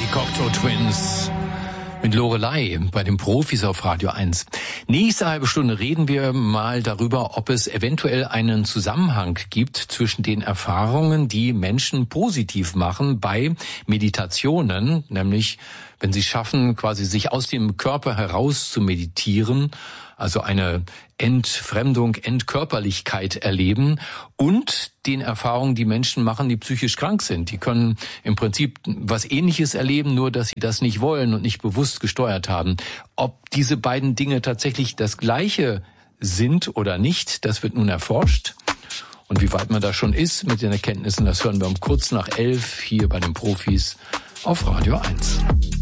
Cocteau Twins mit Lorelei bei den Profis auf Radio 1. Nächste halbe Stunde reden wir mal darüber, ob es eventuell einen Zusammenhang gibt zwischen den Erfahrungen, die Menschen positiv machen bei Meditationen, nämlich wenn sie schaffen, quasi sich aus dem Körper heraus zu meditieren, also eine Entfremdung, Entkörperlichkeit erleben und den Erfahrungen, die Menschen machen, die psychisch krank sind. Die können im Prinzip was Ähnliches erleben, nur dass sie das nicht wollen und nicht bewusst gesteuert haben. Ob diese beiden Dinge tatsächlich das Gleiche sind oder nicht, das wird nun erforscht. Und wie weit man da schon ist mit den Erkenntnissen, das hören wir um kurz nach 11 hier bei den Profis auf Radio 1.